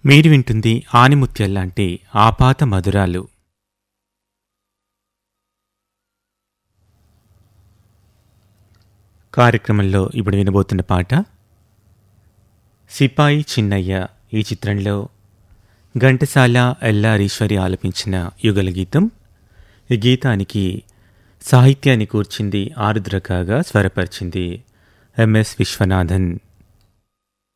మీరు వింటుంది ఆనిముత్యాల్లాంటి ఆపాత మధురాలు. కార్యక్రమంలో ఇప్పుడు వినబోతున్న పాట సిపాయి చిన్నయ్య. ఈ చిత్రంలో ఘంటసాల ఎల్లారీశ్వరి ఆలపించిన యుగల గీతం. ఈ గీతానికి సాహిత్యాన్ని కూర్చింది ఆరుద్ర కాగా స్వరపరిచింది ఎంఎస్ విశ్వనాథన్.